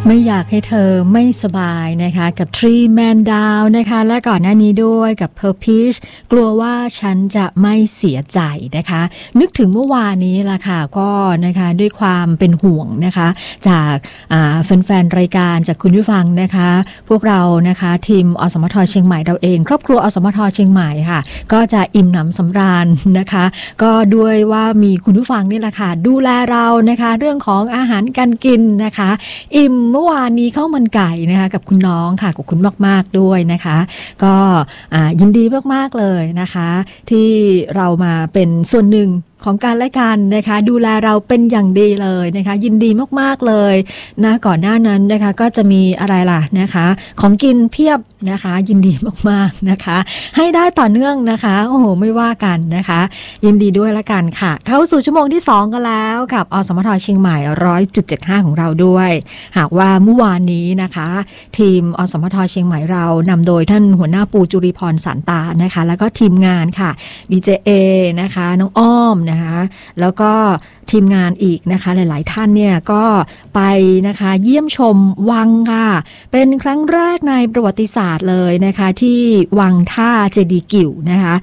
ไม่อยากให้เธอไม่สบายนะคะกับ Three Man Down นะคะและก่อนหน้านี้ด้วยกับ Purplish กลัวว่าฉันจะไม่เสียใจนะคะนึกถึงเมื่อวานนี้ล่ะค่ะก็นะคะด้วยความเป็นห่วงนะคะจากแฟนๆรายการจากคุณผู้ฟังนะคะพวกเรานะคะทีมอสมทเชียงใหม่เราเองครอบครัวอสมทเชียงใหม่ค่ะก็จะอิ่มหนำสำราญนะคะก็ด้วยว่ามีคุณผู้ฟังนี่แหละค่ะดูแลเรานะคะเรื่องของอาหารการกินนะคะอิ่มเมื่อวานนี้ข้าวมันไก่นะคะกับคุณน้องค่ะกับคุณมากๆด้วยนะคะก็ยินดีมากๆเลยนะคะที่เรามาเป็นส่วนหนึ่งของการและกันนะคะดูแลเราเป็นอย่างดีเลยนะคะยินดีมากๆเลยนะก่อนหน้านั้นนะคะก็จะมีอะไรล่ะนะคะของกินเพียบนะคะยินดีมากๆนะคะให้ได้ต่อเนื่องนะคะโอ้โหไม่ว่ากันนะคะยินดีด้วยละกันค่ะเข้าสู่ชั่วโมงที่2กันแล้วกับอสมทเชียงใหม่ 100.75 ของเราด้วยหากว่าเมื่อวานนี้นะคะทีมอสมทเชียงใหม่เรานำโดยท่านหัวหน้าปูจุริพรสารตานะคะแล้วก็ทีมงานค่ะดีเจเอนะคะน้องอ้อมนะคะแล้วก็ทีมงานอีกนะคะหลายๆท่านเนี่ยก็ไปนะคะเยี่ยมชมวังค่ะเป็นครั้งแรกในประวัติศาสตร์เลยนะคะที่วังท่าเจดีย์กิ่วนะคะ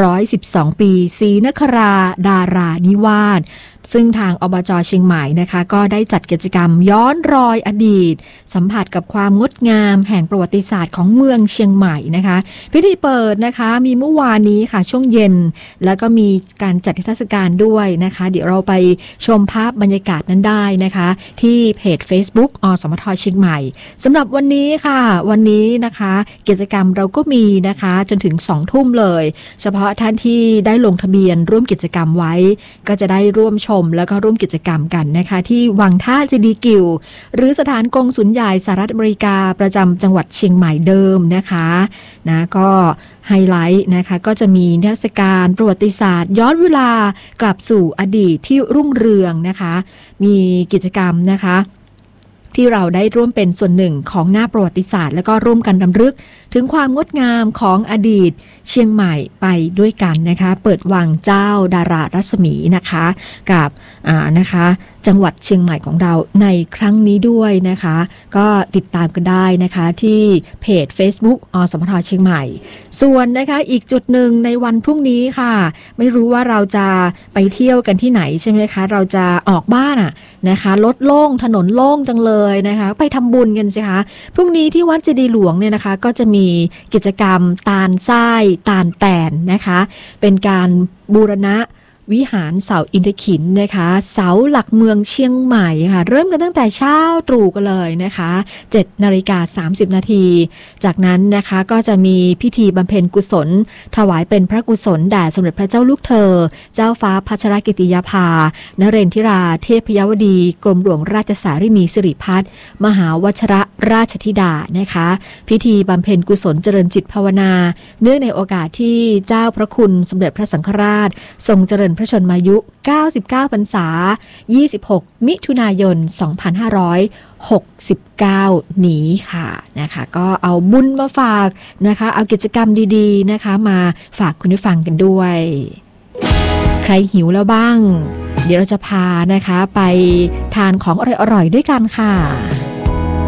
112 ปีศรีนคราดารานิวาสซึ่งทางอบจ.เชียงใหม่นะคะก็ได้จัดกิจกรรมย้อนรอยอดีตสัมผัสกับความงดงามแห่งประวัติศาสตร์ของเมืองเชียงใหม่นะคะพิธีเปิดนะคะมีเมื่อวานนี้ค่ะช่วงเย็นแล้วก็มีการจัดนิทรรศการด้วยนะคะเดี๋ยวเราไปชมภาพบรรยากาศนั้นได้นะคะที่เพจ Facebook อสมทเชียงใหม่สำหรับวันนี้ค่ะวันนี้นะคะกิจกรรมเราก็มีนะคะจนถึง 20:00 นเลยเฉพาะท่านที่ได้ลงทะเบียนร่วมกิจกรรมไว้ก็จะได้ร่วมชมแล้วก็ร่วมกิจกรรมกันนะคะที่วังท่าเจดีย์กิ่วหรือสถานกงสุลใหญ่สหรัฐอเมริกาประจำจังหวัดเชียงใหม่เดิมนะคะนะก็ไฮไลท์นะคะก็จะมีนิทรรศการประวัติศาสตร์ย้อนเวลากลับสู่อดีตที่รุ่งเรืองนะคะมีกิจกรรมนะคะที่เราได้ร่วมเป็นส่วนหนึ่งของหน้าประวัติศาสตร์แล้วก็ร่วมกันรำลึกถึงความงดงามของอดีตเชียงใหม่ไปด้วยกันนะคะเปิดวังเจ้าดารารัศมีนะคะกับนะคะจังหวัดเชียงใหม่ของเราในครั้งนี้ด้วยนะคะก็ติดตามกันได้นะคะที่เพจ Facebook อสมทเชียงใหม่ส่วนนะคะอีกจุดหนึ่งในวันพรุ่งนี้ค่ะไม่รู้ว่าเราจะไปเที่ยวกันที่ไหนใช่ไหมคะเราจะออกบ้านนะคะรถโล่งถนนโล่งจังเลยนะคะไปทำบุญกันสิคะพรุ่งนี้ที่วัดเจดีย์หลวงเนี่ยนะคะก็จะมีกิจกรรมตาลทรายตาลแตนนะคะเป็นการบูรณะวิหารเสาอินทขินนะคะเสาหลักเมืองเชียงใหม่ค่ะเริ่มกันตั้งแต่เช้าตรู่กันเลยนะคะ7:30 น.จากนั้นนะคะก็จะมีพิธีบำเพ็ญกุศลถวายเป็นพระกุศลแด่สมเด็จพระเจ้าลูกเธอเจ้าฟ้าพัชรกิติยาภานเรนทิราเทพยวดีกรมหลวงราชสารินีสิริพัฒน์มหาวชรราชธิดานะคะพิธีบำเพ็ญกุศลเจริญจิตภาวนาเนื่องในโอกาสที่เจ้าพระคุณสมเด็จพระสังฆราชทรงเจริญพระชนมายุ99 พรรษา26 มิถุนายน 2569 นี้ค่ะนะคะก็เอาบุญมาฝากนะคะเอากิจกรรมดีๆนะคะมาฝากคุณผู้ฟังกันด้วยใครหิวแล้วบ้างเดี๋ยวเราจะพานะคะไปทานของอร่อยๆด้วยกันค่ะ